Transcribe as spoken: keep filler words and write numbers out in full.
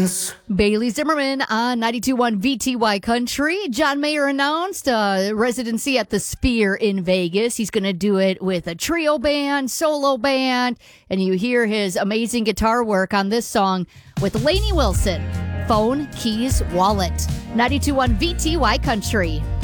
Vegas. Bailey Zimmerman on ninety-two point one V T Y Country. John Mayer announced a residency at the Sphere in Vegas. He's going to do it with a trio band, solo band, and you hear his amazing guitar work on this song with Lainey Wilson. Phone, Keys, Wallet. ninety-two point one V T Y Country.